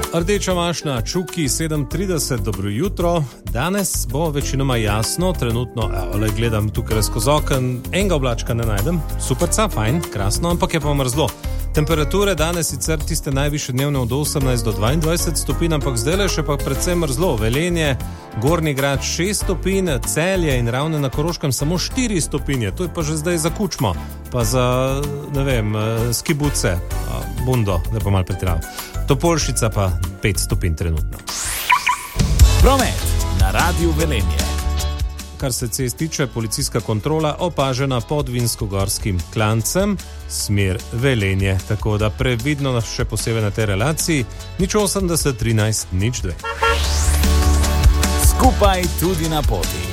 Rdeča maš na Čuki 7:30, dobro jutro. Danes bo večinoma jasno, trenutno, gledam tukaj skozi oken, enega oblačka ne najdem, superca, fajn, krasno, ampak je pa mrzlo. Temperature danes sicer tiste najvišje dnevne od 18 do 22 stopinj, ampak zdaj še pa predvsem mrzlo. Velenje, Gornji Grad 6 stopinj, Celje in Ravne na Koroškem samo 4 stopinje, to je pa že zdaj za Kučmo, pa za, ne vem, Skibuce, Bundo, da pa malo pretiravam. Topolšica pa 5 stopinj trenutno. Promet na Radiu Velenje. Kar se cest tiče, policijska kontrola opažena pod Vinskogorskim klancem, smer Velenje, tako da previdno še posebej na tej relaciji, 080 13 02. Skupaj tudi na poti.